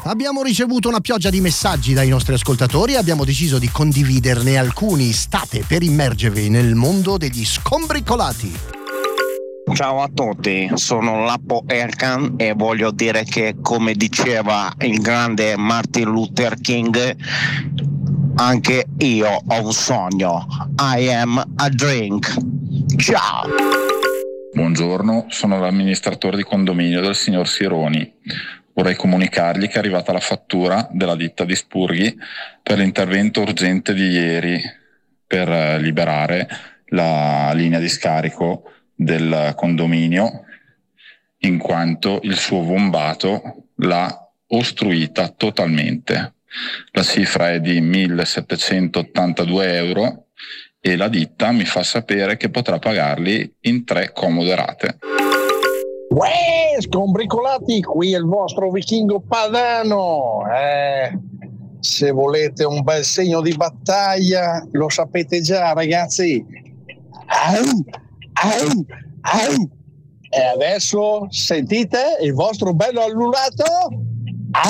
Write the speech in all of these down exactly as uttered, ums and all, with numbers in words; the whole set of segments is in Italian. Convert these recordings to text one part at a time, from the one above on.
abbiamo ricevuto una pioggia di messaggi dai nostri ascoltatori e abbiamo deciso di condividerne alcuni. State per immergervi nel mondo degli scombricolati. Ciao a tutti, sono Lapo Erkan e voglio dire che, come diceva il grande Martin Luther King, anche io ho un sogno. I am a drink. Ciao! Buongiorno, sono l'amministratore di condominio del signor Sironi. Vorrei comunicargli che è arrivata la fattura della ditta di Spurghi per l'intervento urgente di ieri per liberare la linea di scarico del condominio, in quanto il suo bombato l'ha ostruita totalmente. La cifra è di millesettecentottantadue euro e la ditta mi fa sapere che potrà pagarli in tre comode rate. Uè, scombricolati, qui è il vostro vichingo padano. Eh, se volete un bel segno di battaglia, lo sapete già, ragazzi. Au, au, au. E adesso sentite il vostro bello allulato? Au.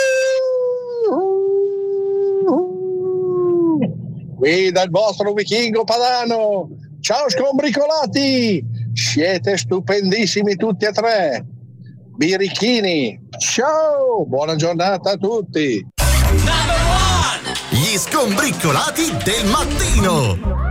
Qui dal vostro vichingo padano. Ciao scombricolati, siete stupendissimi tutti e tre. Birichini, ciao, buona giornata a tutti. Gli scombricolati del mattino.